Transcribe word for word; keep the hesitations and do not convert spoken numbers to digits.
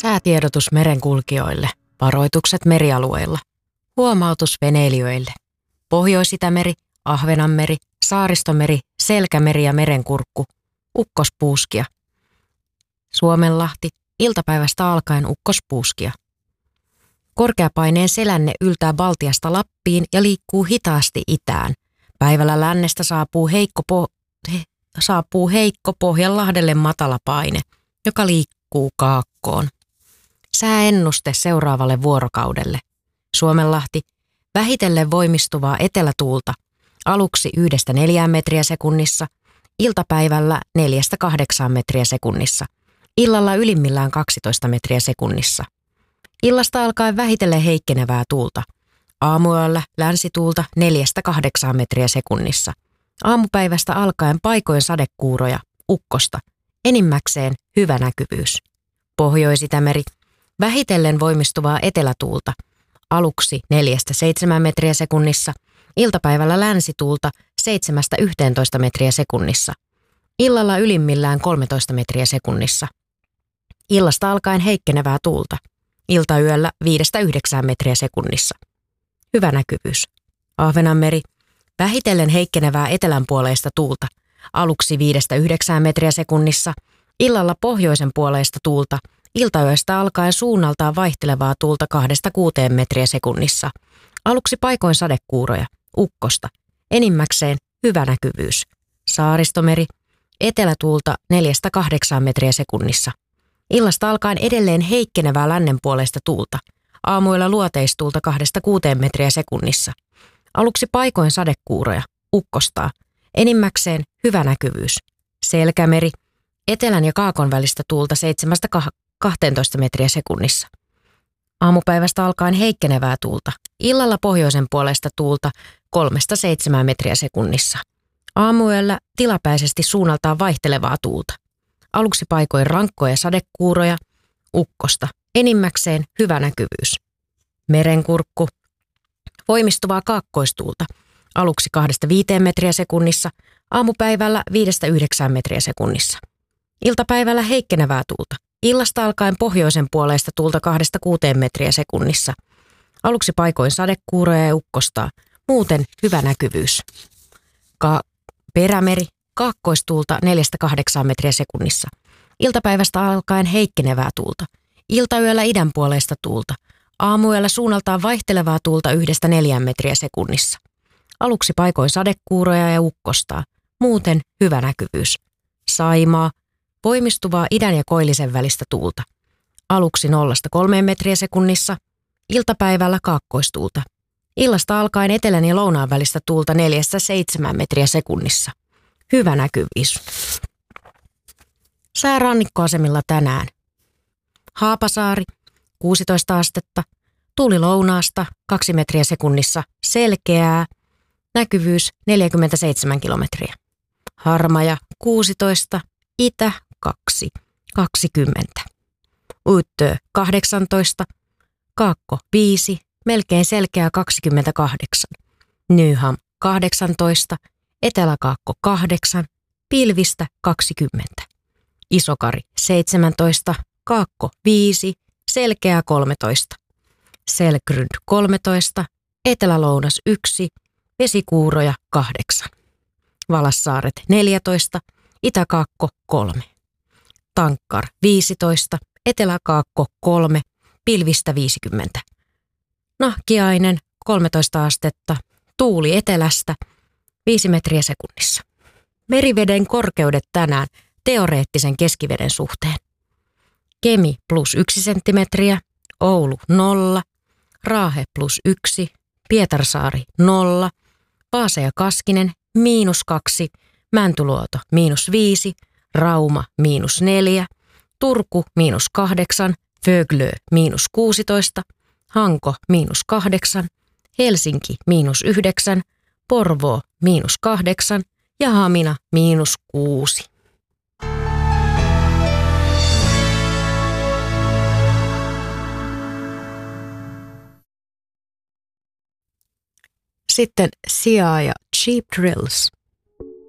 Säätiedotus merenkulkijoille, varoitukset merialueilla, huomautus veneilijöille, Pohjois-Itämeri, Ahvenanmeri, Saaristomeri, Selkämeri ja Merenkurkku, ukkospuuskia. Suomenlahti, iltapäivästä alkaen ukkospuuskia. Korkeapaineen selänne yltää Baltiasta Lappiin ja liikkuu hitaasti itään. Päivällä lännestä saapuu heikko, po- he- saapuu heikko Pohjanlahdelle matala paine, joka liikkuu kaakkoon. Sääennuste seuraavalle vuorokaudelle. Suomenlahti, vähitellen voimistuvaa etelätuulta, aluksi yhdestä neljään metriä sekunnissa, iltapäivällä neljästä kahdeksaan metriä sekunnissa, illalla ylimmillään kaksitoista metriä sekunnissa. Illasta alkaen vähitellen heikkenevää tuulta, aamuyöllä länsituulta neljästä kahdeksaan metriä sekunnissa, aamupäivästä alkaen paikoin sadekuuroja, ukkosta, enimmäkseen hyvä näkyvyys. Pohjois-Itämeri, vähitellen voimistuvaa etelätuulta, aluksi neljästä seitsemään metriä sekunnissa, iltapäivällä länsituulta seitsemästä yhteentoista metriä sekunnissa, illalla ylimmillään kolmetoista metriä sekunnissa. Illasta alkaen heikkenevää tuulta, iltayöllä viidestä yhdeksään metriä sekunnissa. Hyvä näkyvyys. Ahvenanmeri, vähitellen heikkenevää etelänpuoleista tuulta, aluksi viidestä yhdeksään metriä sekunnissa, illalla pohjoisen puoleista tuulta, iltayöstä alkaen suunnaltaan vaihtelevaa tuulta kahdesta kuuteen metriä sekunnissa, aluksi paikoin sadekuuroja, ukkosta, enimmäkseen hyvä näkyvyys. Saaristomeri, etelätuulta neljästä kahdeksaan metriä sekunnissa. Illasta alkaen edelleen heikkenevää lännenpuoleista tuulta, aamuilla luoteistuulta kahdesta kuuteen metriä sekunnissa. Aluksi paikoin sadekuuroja, ukkostaa, enimmäkseen hyvä näkyvyys. Selkämeri, etelän ja kaakon välistä tuulta seitsemästä kahteentoista metriä sekunnissa. Aamupäivästä alkaen heikkenevää tuulta, illalla pohjoisen puolesta tuulta kolmesta seitsemään metriä sekunnissa. Aamuyöllä tilapäisesti suunnaltaan vaihtelevaa tuulta. Aluksi paikoin rankkoja sadekuuroja, ukkosta, enimmäkseen hyvä näkyvyys. Merenkurkku, voimistuvaa kaakkoistuulta, aluksi kahdesta viiteen metriä sekunnissa, aamupäivällä viidestä yhdeksään metriä sekunnissa. Iltapäivällä heikkenevää tuulta, illasta alkaen pohjoisen puoleista tuulta kahdesta kuuteen metriä sekunnissa. Aluksi paikoin sadekuuroja ja ukkostaa, muuten hyvä näkyvyys. Ka- perämeri, kaakkoistuulta neljästä kahdeksaan metriä sekunnissa. Iltapäivästä alkaen heikkenevää tuulta. Iltayöllä idän puoleista tuulta. Aamuyöllä suunnaltaan vaihtelevaa tuulta yhdestä neljään metriä sekunnissa. Aluksi paikoin sadekuuroja ja ukkostaa. Muuten hyvä näkyvyys. Saimaa, voimistuvaa idän ja koillisen välistä tuulta. Aluksi nollasta kolmeen metriä sekunnissa. Iltapäivällä kaakkoistuulta. Illasta alkaen etelän ja lounaan välistä tuulta neljästä seitsemään metriä sekunnissa. Hyvä näkyvyys. Sää rannikkoasemilla tänään. Haapasaari, kuusitoista astetta. Tuuli lounaasta, kaksi metriä sekunnissa. Selkeää. Näkyvyys neljäkymmentäseitsemän kilometriä. Harmaja, kuusitoista. Itä, kaksi. kaksikymmentä. Uttö, kahdeksantoista. Kaakko, viisi. Melkein selkeää kaksikymmentäkahdeksan. Nyham, kahdeksantoista. Eteläkaakko kahdeksan, pilvistä kaksikymmentä. Isokari seitsemäntoista, kaakko viisi, selkeää kolmetoista. Selkrund kolmetoista, etelälounas yksi, vesikuuroja kahdeksan. Valassaaret neljätoista, itäkaakko kolme. Tankkar viisitoista, eteläkaakko kolme, pilvistä viisikymmentä. Nahkiainen kolmetoista astetta, tuuli etelästä viisi metriä sekunnissa. Meriveden korkeudet tänään teoreettisen keskiveden suhteen. Kemi plus yksi senttimetriä, Oulu nolla, Raahe plus yksi, Pietarsaari nolla, Vaasa ja Kaskinen miinus kaksi, Mäntyluoto miinus viisi, Rauma miinus neljä, Turku miinus kahdeksan, Föglö miinus kuusitoista, Hanko miinus kahdeksan, Helsinki miinus yhdeksän, Porvoo miinus kahdeksan ja Hamina miinus kuusi. Sitten Sia ja Cheap Drills.